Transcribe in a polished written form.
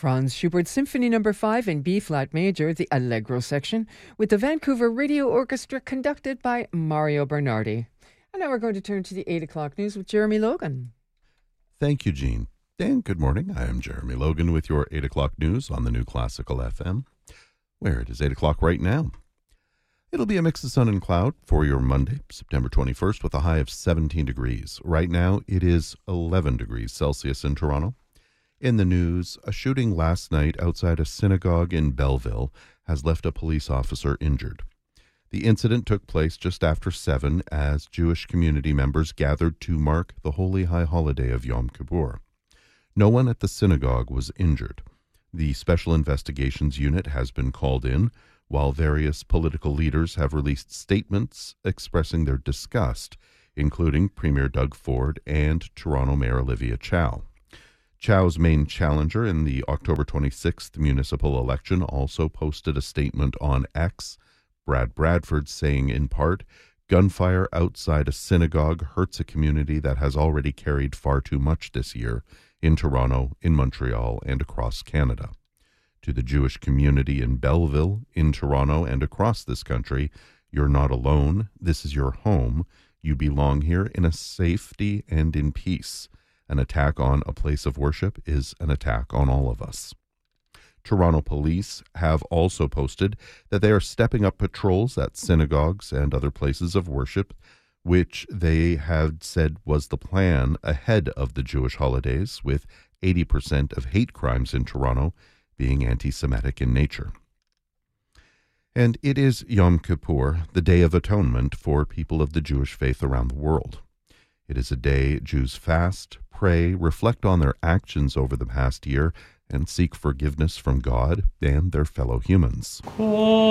Franz Schubert Symphony No. 5 in B-flat major, the Allegro section, with the Vancouver Radio Orchestra conducted by Mario Bernardi. And now we're going to turn to the 8 o'clock news with Jeremy Logan. Thank you, Jean. And good morning. I am Jeremy Logan with your 8 o'clock news on the New Classical FM, where it is 8 o'clock right now. It'll be a mix of sun and cloud for your Monday, September 21st, with a high of 17 degrees. Right now, it is 11 degrees Celsius in Toronto. In the news, a shooting last night outside a synagogue in Belleville has left a police officer injured. The incident took place just after 7 as Jewish community members gathered to mark the holy high holiday of Yom Kippur. No one at the synagogue was injured. The Special Investigations Unit has been called in, while various political leaders have released statements expressing their disgust, including Premier Doug Ford and Toronto Mayor Olivia Chow. Chow's main challenger in the October 26th municipal election also posted a statement on X, Brad Bradford, saying in part, "Gunfire outside a synagogue hurts a community that has already carried far too much this year in Toronto, in Montreal, and across Canada." To the Jewish community in Belleville, in Toronto, and across this country, you're not alone. This is your home. You belong here in a safety and in peace. An attack on a place of worship is an attack on all of us. Toronto police have also posted that they are stepping up patrols at synagogues and other places of worship, which they had said was the plan ahead of the Jewish holidays, with 80% of hate crimes in Toronto being anti-Semitic in nature. And it is Yom Kippur, the Day of Atonement for people of the Jewish faith around the world. It is a day Jews fast, pray, reflect on their actions over the past year, and seek forgiveness from God and their fellow humans.